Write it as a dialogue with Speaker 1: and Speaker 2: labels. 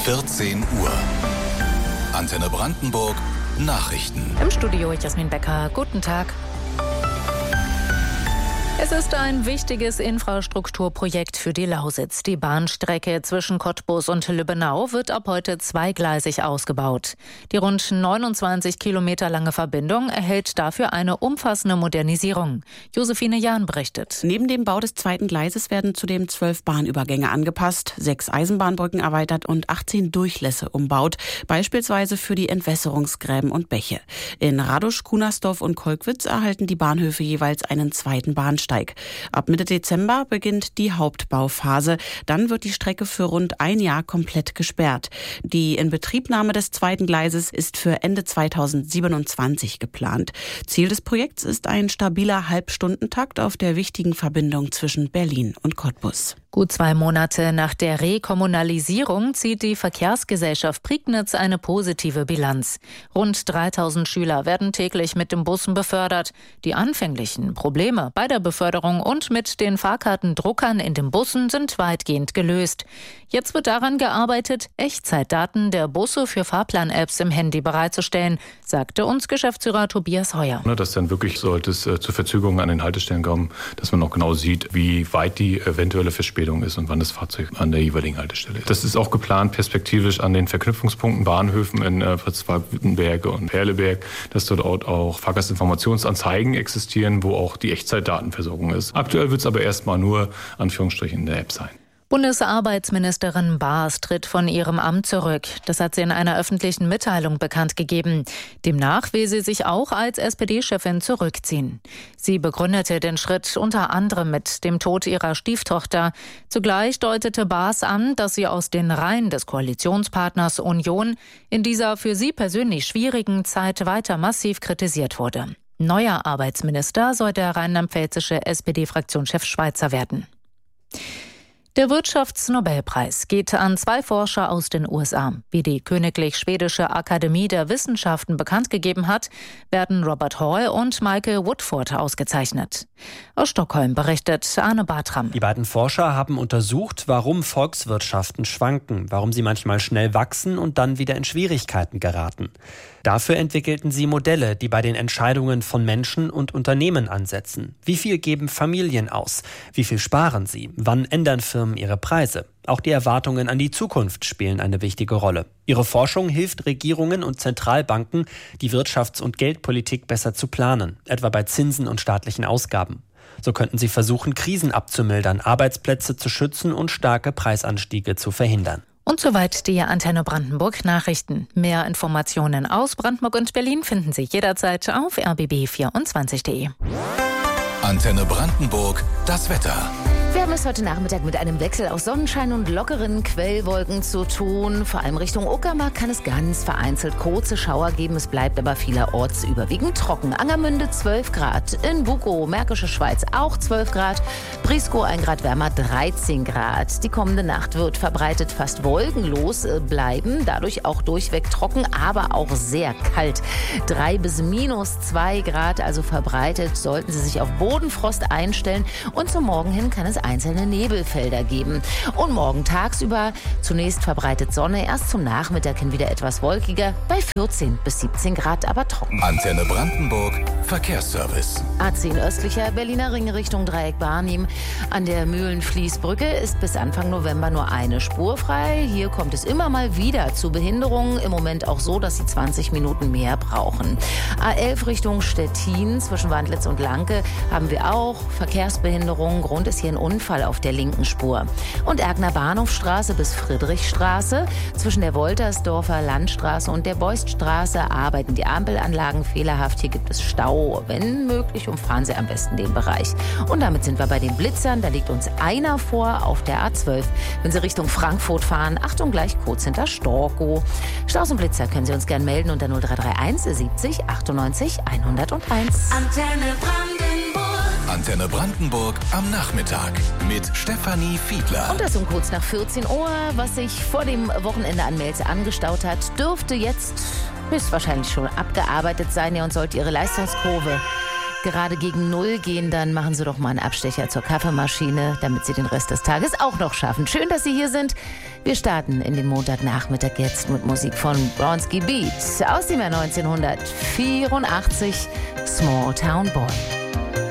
Speaker 1: 14 Uhr. Antenne Brandenburg, Nachrichten.
Speaker 2: Im Studio Jasmin Becker. Guten Tag. Es ist ein wichtiges Infrastrukturprojekt für die Lausitz. Die Bahnstrecke zwischen Cottbus und Lübbenau wird ab heute zweigleisig ausgebaut. Die rund 29 Kilometer lange Verbindung erhält dafür eine umfassende Modernisierung. Josephine Jahn berichtet.
Speaker 3: Neben dem Bau des zweiten Gleises werden zudem 12 Bahnübergänge angepasst, 6 Eisenbahnbrücken erweitert und 18 Durchlässe umbaut, beispielsweise für die Entwässerungsgräben und Bäche. In Radusch, Kunersdorf und Kolkwitz erhalten die Bahnhöfe jeweils einen zweiten Bahnsteig. Ab Mitte Dezember beginnt die Hauptbauphase. Dann wird die Strecke für rund ein Jahr komplett gesperrt. Die Inbetriebnahme des zweiten Gleises ist für Ende 2027 geplant. Ziel des Projekts ist ein stabiler Halbstundentakt auf der wichtigen Verbindung zwischen Berlin und Cottbus.
Speaker 2: Gut 2 Monate nach der Rekommunalisierung zieht die Verkehrsgesellschaft Prignitz eine positive Bilanz. Rund 3000 Schüler werden täglich mit den Bussen befördert. Die anfänglichen Probleme bei der Beförderung und mit den Fahrkartendruckern in den Bussen sind weitgehend gelöst. Jetzt wird daran gearbeitet, Echtzeitdaten der Busse für Fahrplan-Apps im Handy bereitzustellen, sagte uns Geschäftsführer Tobias Heuer.
Speaker 4: Dass dann wirklich, sollte es zu Verzögerungen an den Haltestellen kommen, dass man auch genau sieht, wie weit die eventuelle Verspätung ist und wann das Fahrzeug an der jeweiligen Haltestelle ist. Das ist auch geplant perspektivisch an den Verknüpfungspunkten, Bahnhöfen in Fritz-Wittenberge und Perleberg, dass dort auch Fahrgastinformationsanzeigen existieren, wo auch die Echtzeitdatenversorgung ist. Aktuell wird es aber erstmal nur, Anführungsstrichen, in der App sein.
Speaker 2: Bundesarbeitsministerin Baas tritt von ihrem Amt zurück. Das hat sie in einer öffentlichen Mitteilung bekannt gegeben. Demnach will sie sich auch als SPD-Chefin zurückziehen. Sie begründete den Schritt unter anderem mit dem Tod ihrer Stieftochter. Zugleich deutete Baas an, dass sie aus den Reihen des Koalitionspartners Union in dieser für sie persönlich schwierigen Zeit weiter massiv kritisiert wurde. Neuer Arbeitsminister soll der rheinland-pfälzische SPD-Fraktionschef Schweizer werden. Der Wirtschaftsnobelpreis geht an 2 Forscher aus den USA. Wie die Königlich Schwedische Akademie der Wissenschaften bekannt gegeben hat, werden Robert Hall und Michael Woodford ausgezeichnet. Aus Stockholm berichtet Arne Bartram.
Speaker 5: Die beiden Forscher haben untersucht, warum Volkswirtschaften schwanken, warum sie manchmal schnell wachsen und dann wieder in Schwierigkeiten geraten. Dafür entwickelten sie Modelle, die bei den Entscheidungen von Menschen und Unternehmen ansetzen. Wie viel geben Familien aus? Wie viel sparen sie? Wann ändern Firmen ihre Preise? Auch die Erwartungen an die Zukunft spielen eine wichtige Rolle. Ihre Forschung hilft Regierungen und Zentralbanken, die Wirtschafts- und Geldpolitik besser zu planen, etwa bei Zinsen und staatlichen Ausgaben. So könnten sie versuchen, Krisen abzumildern, Arbeitsplätze zu schützen und starke Preisanstiege zu verhindern.
Speaker 2: Und soweit die Antenne Brandenburg Nachrichten. Mehr Informationen aus Brandenburg und Berlin finden Sie jederzeit auf rbb24.de.
Speaker 1: Antenne Brandenburg, das Wetter.
Speaker 6: Wir haben es heute Nachmittag mit einem Wechsel aus Sonnenschein und lockeren Quellwolken zu tun. Vor allem Richtung Uckermark kann es ganz vereinzelt kurze Schauer geben. Es bleibt aber vielerorts überwiegend trocken. Angermünde 12 Grad, in Bukow, Märkische Schweiz auch 12 Grad, Briskow 1 Grad wärmer, 13 Grad. Die kommende Nacht wird verbreitet fast wolkenlos bleiben, dadurch auch durchweg trocken, aber auch sehr kalt. 3 bis -2 Grad, also verbreitet, sollten Sie sich auf Bodenfrost einstellen und zum Morgen hin kann es einzelne Nebelfelder geben. Und morgen tagsüber zunächst verbreitet Sonne, erst zum Nachmittag hin wieder etwas wolkiger, bei 14 bis 17 Grad, aber trocken.
Speaker 1: Antenne Brandenburg, Verkehrsservice.
Speaker 6: A10 östlicher Berliner Ring Richtung Dreieck Barnim. An der Mühlenfließbrücke ist bis Anfang November nur eine Spur frei. Hier kommt es immer mal wieder zu Behinderungen. Im Moment auch so, dass Sie 20 Minuten mehr brauchen. A11 Richtung Stettin zwischen Wandlitz und Lanke haben wir auch Verkehrsbehinderungen. Grund ist hier ein Unfall auf der linken Spur. Und Ergner Bahnhofstraße bis Friedrichstraße. Zwischen der Woltersdorfer Landstraße und der Beuststraße arbeiten die Ampelanlagen fehlerhaft. Hier gibt es Stau. Wenn möglich, umfahren Sie am besten den Bereich. Und damit sind wir bei den Blitzern. Da liegt uns einer vor auf der A12. Wenn Sie Richtung Frankfurt fahren, Achtung, gleich kurz hinter Storkow. Staus und Blitzer können Sie uns gerne melden unter 0331 70 98 101.
Speaker 1: Antenne Brandenburg am Nachmittag mit Stefanie Fiedler.
Speaker 6: Und das um kurz nach 14 Uhr. Was sich vor dem Wochenende an Mails angestaut hat, dürfte jetzt höchstwahrscheinlich schon abgearbeitet sein. Ja, und sollte Ihre Leistungskurve gerade gegen 0 gehen, dann machen Sie doch mal einen Abstecher zur Kaffeemaschine, damit Sie den Rest des Tages auch noch schaffen. Schön, dass Sie hier sind. Wir starten in den Montagnachmittag jetzt mit Musik von Bronski Beat aus dem Jahr 1984, Small Town Boy.